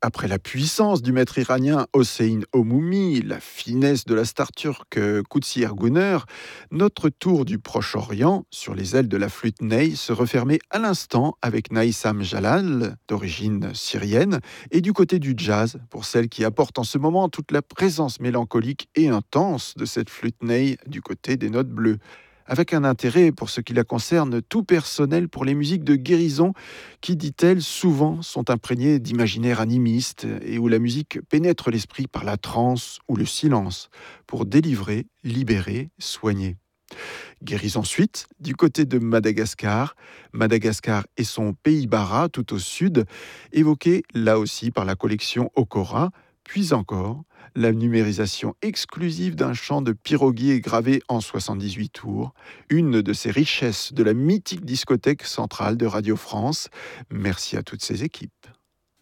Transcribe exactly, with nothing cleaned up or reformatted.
Après la puissance du maître iranien Hossein Omoumi, la finesse de la star turque Kutsi Erguner, notre tour du Proche-Orient, sur les ailes de la flûte ney, se refermait à l'instant avec Naïsam Jalal, d'origine syrienne, et du côté du jazz, pour celle qui apporte en ce moment toute la présence mélancolique et intense de cette flûte ney du côté des notes bleues. Avec un intérêt, pour ce qui la concerne, tout personnel pour les musiques de guérison qui, dit-elle, souvent sont imprégnées d'imaginaire animiste et où la musique pénètre l'esprit par la transe ou le silence pour délivrer, libérer, soigner. Guéris ensuite du côté de Madagascar, Madagascar et son pays Bara tout au sud, évoqué là aussi par la collection Okora, puis encore la numérisation exclusive d'un chant de piroguier gravé en soixante-dix-huit tours, une de ces richesses de la mythique discothèque centrale de Radio France. Merci à toutes ces équipes.